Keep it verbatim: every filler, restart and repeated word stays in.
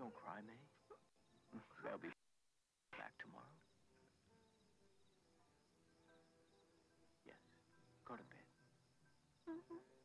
Don't cry, May. They'll be back tomorrow. Yes. Go to bed. Mm-hmm.